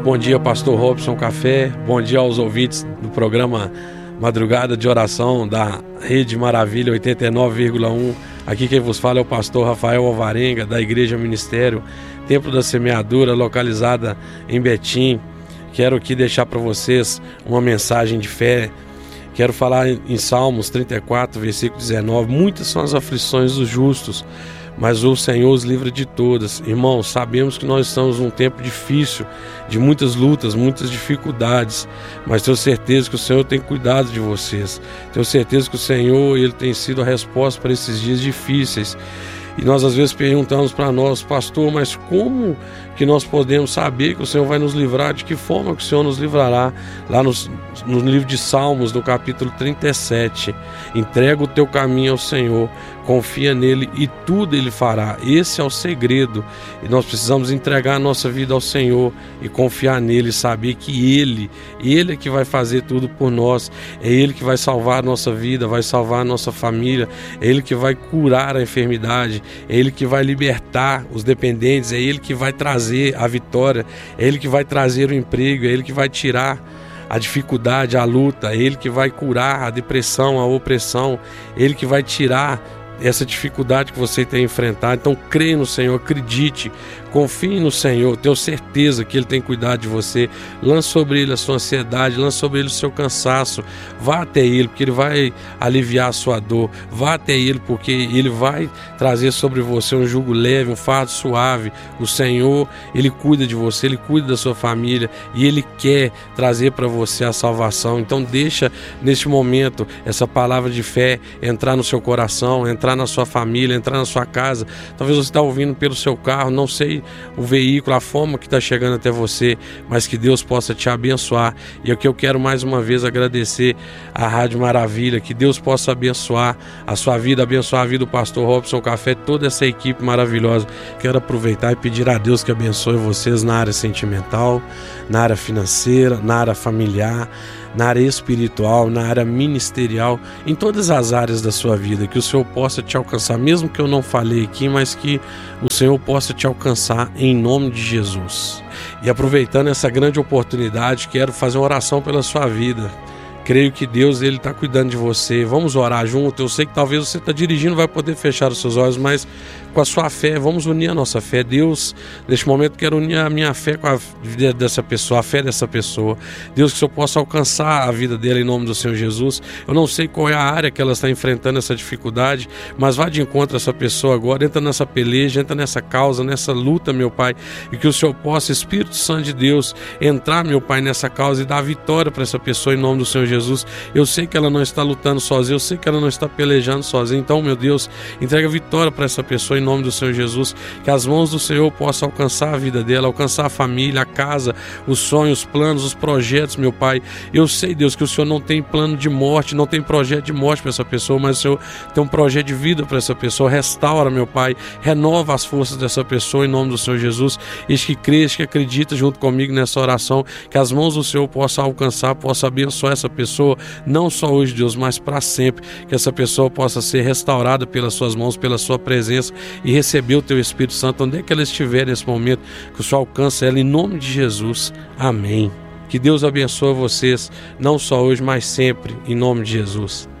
bom dia, pastor Robson Café, bom dia aos ouvintes do programa Madrugada de Oração da Rede Maravilha 89,1. Aqui quem vos fala é o pastor Rafael Alvarenga, da Igreja Ministério Templo da Semeadura, localizada em Betim. Quero aqui deixar para vocês uma mensagem de fé. Quero falar em Salmos 34, versículo 19. Muitas são as aflições dos justos, mas o Senhor os livra de todas. Irmãos, sabemos que nós estamos num tempo difícil, de muitas lutas, muitas dificuldades, mas tenho certeza que o Senhor tem cuidado de vocês. Tenho certeza que o Senhor, Ele tem sido a resposta para esses dias difíceis. E nós às vezes perguntamos para nós, pastor, mas como que nós podemos saber que o Senhor vai nos livrar? De que forma que o Senhor nos livrará? Lá no livro de Salmos, no capítulo 37, entrega o teu caminho ao Senhor, confia nele e tudo Ele fará. Esse é o segredo. E nós precisamos entregar a nossa vida ao Senhor e confiar nele, saber que Ele é que vai fazer tudo por nós. É Ele que vai salvar a nossa vida, vai salvar a nossa família. É Ele que vai curar a enfermidade. É Ele que vai libertar os dependentes. É Ele que vai trazer a vitória. É Ele que vai trazer o emprego. É Ele que vai tirar a dificuldade, a luta. É Ele que vai curar a depressão, a opressão. É Ele que vai tirar essa dificuldade que você tem enfrentado. Então creia no Senhor, acredite, confie no Senhor, tenho certeza que Ele tem cuidado de você. Lance sobre Ele a sua ansiedade, lance sobre Ele o seu cansaço. Vá até Ele, porque Ele vai aliviar a sua dor. Vá até Ele, porque Ele vai trazer sobre você um jugo leve, um fardo suave. O Senhor, Ele cuida de você, Ele cuida da sua família e Ele quer trazer para você a salvação. Então deixa neste momento essa palavra de fé entrar no seu coração, entrar na sua família, entrar na sua casa. Talvez você está ouvindo pelo seu carro, não sei o veículo, a forma que está chegando até você, mas que Deus possa te abençoar. E aqui eu quero mais uma vez agradecer a Rádio Maravilha, que Deus possa abençoar a sua vida, abençoar a vida do pastor Robson Café, toda essa equipe maravilhosa. Quero aproveitar e pedir a Deus que abençoe vocês na área sentimental, na área financeira, na área familiar, na área espiritual, na área ministerial, em todas as áreas da sua vida, que o Senhor possa te alcançar, mesmo que eu não falei aqui, mas que o Senhor possa te alcançar em nome de Jesus. E aproveitando essa grande oportunidade, quero fazer uma oração pela sua vida. Creio que Deus, Ele está cuidando de você. Vamos orar junto. Eu sei que talvez você está dirigindo, vai poder fechar os seus olhos, mas com a sua fé, vamos unir a nossa fé. Deus, neste momento, quero unir a minha fé com a vida dessa pessoa, a fé dessa pessoa. Deus, que o Senhor possa alcançar a vida dela em nome do Senhor Jesus. Eu não sei qual é a área que ela está enfrentando essa dificuldade, mas vá de encontro a essa pessoa agora. Entra nessa peleja, entra nessa causa, nessa luta, meu Pai, e que o Senhor possa, Espírito Santo de Deus, entrar, meu Pai, nessa causa e dar vitória para essa pessoa em nome do Senhor Jesus. Eu sei que ela não está lutando sozinha, eu sei que ela não está pelejando sozinha. Então, meu Deus, entrega vitória para essa pessoa em nome do Senhor Jesus, que as mãos do Senhor possam alcançar a vida dela, alcançar a família, a casa, os sonhos, os planos, os projetos, meu Pai. Eu sei, Deus, que o Senhor não tem plano de morte, não tem projeto de morte para essa pessoa, mas o Senhor tem um projeto de vida para essa pessoa. Restaura, meu Pai, renova as forças dessa pessoa em nome do Senhor Jesus. Eis que crê, que acredita junto comigo nessa oração, que as mãos do Senhor possam alcançar, possam abençoar essa pessoa, não só hoje, Deus, mas para sempre, que essa pessoa possa ser restaurada pelas suas mãos, pela sua presença e receber o teu Espírito Santo onde é que ela estiver nesse momento, que o Senhor alcance ela em nome de Jesus. Amém. Que Deus abençoe vocês, não só hoje, mas sempre, em nome de Jesus.